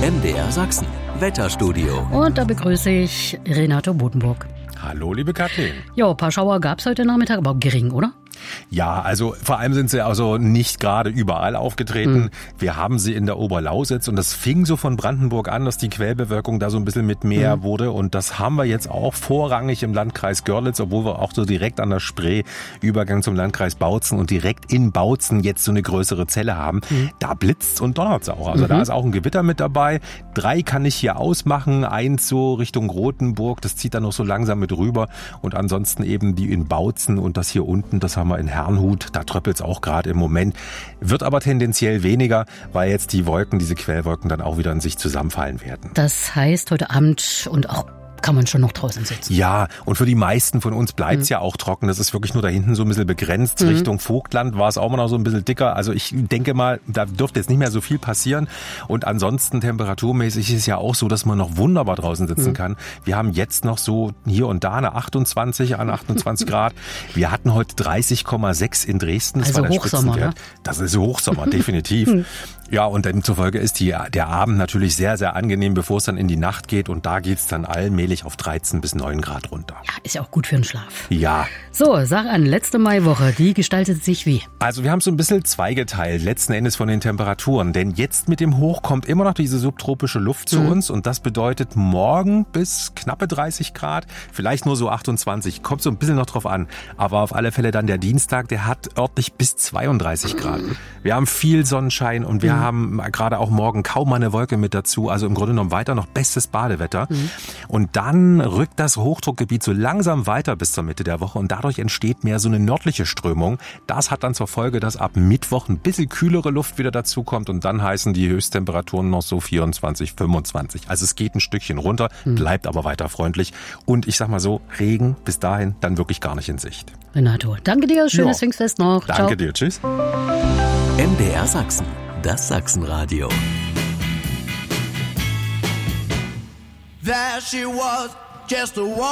MDR Sachsen, Wetterstudio. Und da begrüße ich Renato Bodenburg. Hallo, liebe Kathleen. Ja, ein paar Schauer gab es heute Nachmittag, aber gering, oder? Ja, also vor allem sind sie also nicht gerade überall aufgetreten. Wir haben sie in der Oberlausitz und das fing so von Brandenburg an, dass die Quellbewölkung da so ein bisschen mit mehr wurde. Und das haben wir jetzt auch vorrangig im Landkreis Görlitz, obwohl wir auch so direkt an der Spree Übergang zum Landkreis Bautzen und direkt in Bautzen jetzt so eine größere Zelle haben. Da blitzt's und donnert's auch. Also da ist auch ein Gewitter mit dabei. 3 kann ich hier ausmachen, 1 so Richtung Rothenburg, das zieht dann noch so langsam mit rüber. Und ansonsten eben die in Bautzen und das hier unten, das haben wir in Herrnhut, da tröppelt's auch gerade im Moment. Wird aber tendenziell weniger, weil jetzt die Wolken, diese Quellwolken dann auch wieder in sich zusammenfallen werden. Das heißt, heute Abend und auch kann man schon noch draußen sitzen. Ja, und für die meisten von uns bleibt's ja auch trocken. Das ist wirklich nur da hinten so ein bisschen begrenzt. Richtung Vogtland war es auch mal noch so ein bisschen dicker. Also ich denke mal, da dürfte jetzt nicht mehr so viel passieren. Und ansonsten temperaturmäßig ist es ja auch so, dass man noch wunderbar draußen sitzen kann. Wir haben jetzt noch so hier und da eine 28 Grad. Wir hatten heute 30,6 in Dresden. Das Also war der Hochsommer, Spitzenwert. ne? Das ist Hochsommer, definitiv. Ja, und demzufolge ist der Abend natürlich sehr, sehr angenehm, bevor es dann in die Nacht geht. Und da geht's dann allmählich auf 13 bis 9 Grad runter. Ja, ist ja auch gut für den Schlaf. Ja. So, sag an, letzte Maiwoche, die gestaltet sich wie? Also wir haben so ein bisschen zweigeteilt, letzten Endes von den Temperaturen. Denn jetzt mit dem Hoch kommt immer noch diese subtropische Luft zu uns. Und das bedeutet morgen bis knappe 30 Grad, vielleicht nur so 28. Kommt so ein bisschen noch drauf an. Aber auf alle Fälle dann der Dienstag, der hat örtlich bis 32 Grad. Wir haben viel Sonnenschein und wir haben gerade auch morgen kaum mal eine Wolke mit dazu. Also im Grunde genommen weiter noch bestes Badewetter. Und dann rückt das Hochdruckgebiet so langsam weiter bis zur Mitte der Woche und dadurch entsteht mehr so eine nördliche Strömung. Das hat dann zur Folge, dass ab Mittwoch ein bisschen kühlere Luft wieder dazukommt und dann heißen die Höchsttemperaturen noch so 24, 25. Also es geht ein Stückchen runter, bleibt aber weiter freundlich. Und ich sag mal so, Regen bis dahin dann wirklich gar nicht in Sicht. Renato, danke dir, schönes Pfingstfest noch. Danke dir, tschüss. MDR Sachsen, das Sachsenradio. There she was, just a